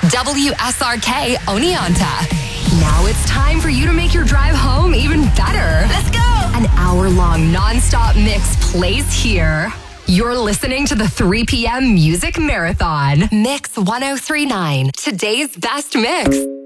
WSRK Oneonta. Now it's time for you to make your drive home even better. Let's go! An hour-long non-stop mix plays here. You're listening to the 3 p.m. Music Marathon. Mix 1039. Today's best mix.